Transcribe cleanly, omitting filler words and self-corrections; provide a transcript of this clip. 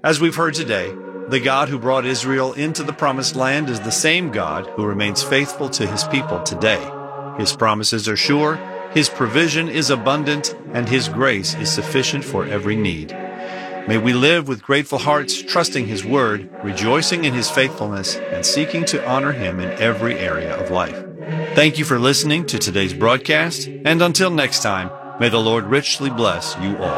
As we've heard today, the God who brought Israel into the promised land is the same God who remains faithful to his people today. His promises are sure, his provision is abundant, and his grace is sufficient for every need. May we live with grateful hearts, trusting his word, rejoicing in his faithfulness, and seeking to honor him in every area of life. Thank you for listening to today's broadcast, and until next time, may the Lord richly bless you all.